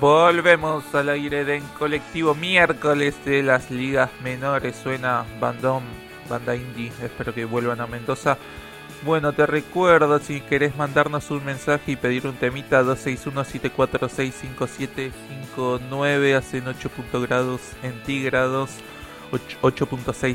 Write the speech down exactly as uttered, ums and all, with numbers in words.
Volvemos al aire de En Colectivo, miércoles de las ligas menores. Suena Bandón, banda indie, espero que vuelvan a Mendoza. Bueno, te recuerdo, si querés mandarnos un mensaje y pedir un temita, dos seis uno, siete cuatro seis, cinco siete cinco nueve, hacen ocho grados centígrados, ocho punto seis